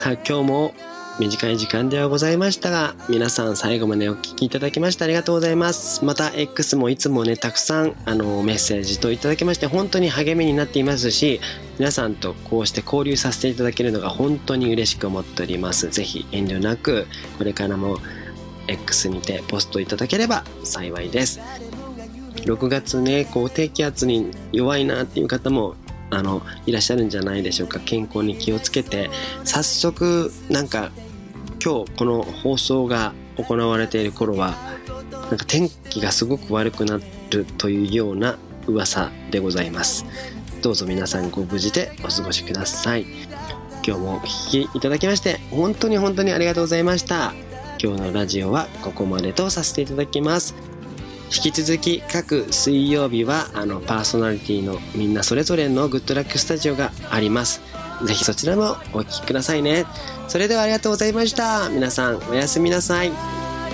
今日も短い時間ではございましたが、皆さん最後までお聞きいただきましてありがとうございます。また X もいつもねたくさんメッセージといただきまして本当に励みになっていますし、皆さんとこうして交流させていただけるのが本当に嬉しく思っております。ぜひ遠慮なくこれからも X にてポストいただければ幸いです。6月ね低気圧に弱いなっていう方もいらっしゃるんじゃないでしょうか。健康に気をつけて、早速今日この放送が行われている頃は天気がすごく悪くなるというような噂でございます。どうぞ皆さんご無事でお過ごしください。今日もお聞きいただきまして本当にありがとうございました。今日のラジオはここまでとさせていただきます。引き続き各水曜日はパーソナリティのみんなそれぞれのグッドラックスタジオがあります。ぜひそちらもお聞きくださいね。それではありがとうございました。皆さんおやすみなさい。